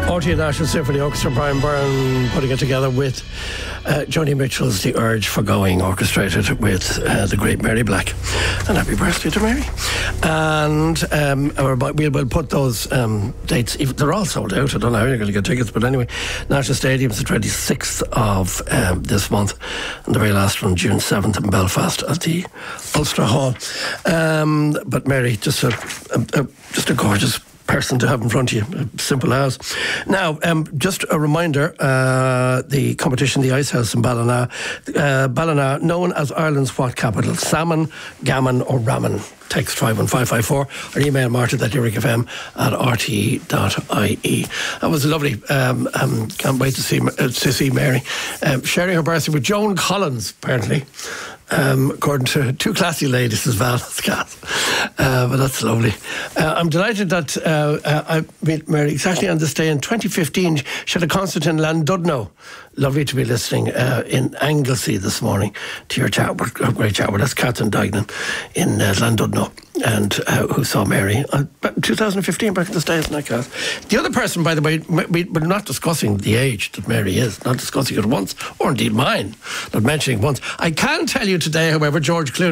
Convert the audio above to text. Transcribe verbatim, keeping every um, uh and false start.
R T A National Symphony Orchestra, Brian Byrne putting it together with uh, Joni Mitchell's The Urge for Going, orchestrated with uh, the great Mary Black. And happy birthday to Mary. And um, we'll, we'll put those um, dates, if they're all sold out. I don't know how you're going to get tickets, but anyway, National Stadium's the twenty-sixth of um, this month, and the very last one, June seventh in Belfast at the Ulster Hall. Um, but Mary, just a, a, a just a gorgeous person to have in front of you, simple as. Now, um, just a reminder, uh, the competition, the Ice House in Ballina, uh, Ballina, known as Ireland's what capital? Salmon, gammon or ramen? Text five one five five four or email martin at lyric f m at r t e dot i e. That was lovely. Um, um, can't wait to see, uh, to see Mary um, sharing her birthday with Joan Collins, apparently. Um, according to two classy ladies as well as Kath. Uh, but that's lovely. Uh, I'm delighted that uh, uh, I met Mary exactly on this day in twenty fifteen. She had a concert in Landudno. Lovely to be listening uh, in Anglesey this morning to your chat, a great chat with us, Catherine Dignan in uh, Landudno, and uh, who saw Mary uh, twenty fifteen, back in the days, isn't it, Kath? The other person, by the way, we, we're not discussing the age that Mary is, not discussing it once, or indeed mine, not mentioning it once. I can tell you today, however, George Clooney